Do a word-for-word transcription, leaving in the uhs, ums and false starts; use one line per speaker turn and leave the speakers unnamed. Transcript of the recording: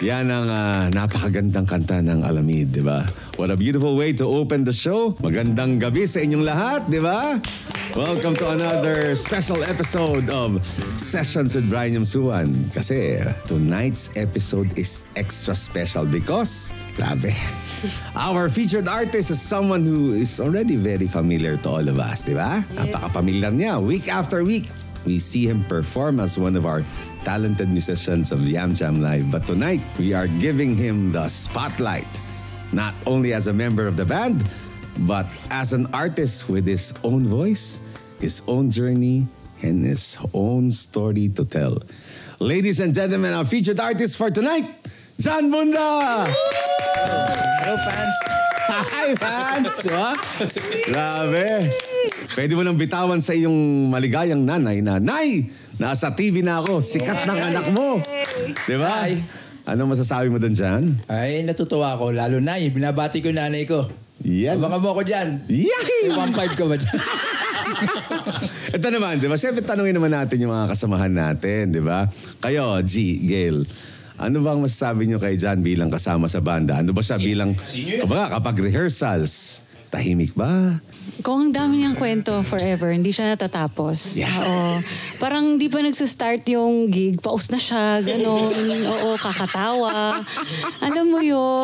Yan ang uh, napakagandang kanta ng Alamid, di ba? What a beautiful way to open the show. Magandang gabi sa inyong lahat, di ba? Welcome to another special episode of Sessions with Brian Yamsuan. Kasi tonight's episode is extra special because, grabe, our featured artist is someone who is already very familiar to all of us, di ba? Napaka-familiar niya. Week after week, we see him perform as one of our talented musicians of Yam Jam Live. But tonight, we are giving him the spotlight. Not only as a member of the band, but as an artist with his own voice, his own journey, and his own story to tell. Ladies and gentlemen, our featured artist for tonight, John Bunda!
Hello, fans!
Hi, fans! Diba? Grabe! Pwede mo nang bitawan sa iyong maligayang nanay na, Nay! Nasa T V na ako. Sikat ng anak mo. Diba?
Hi.
Ano masasabi mo doon dyan?
Ay, natutuwa ako. Lalo na, eh, binabati ko yung nanay ko.
Yan.
Abangan mo ako dyan.
Yay!
one five ka ba dyan?
Ito naman, di ba? Siyempre, tanungin naman natin yung mga kasamahan natin, di ba? Kayo, G, Gail, ano bang masasabi nyo kay John bilang kasama sa banda? Ano ba siya bilang, kabaga, kapag rehearsals, tahimik ba?
Kung ang dami niyang kwento forever, hindi siya natatapos.
Yeah.
Oo. Parang di pa nagsistart yung gig, paus na siya, gano'n. Oo, kakatawa. Alam mo yun.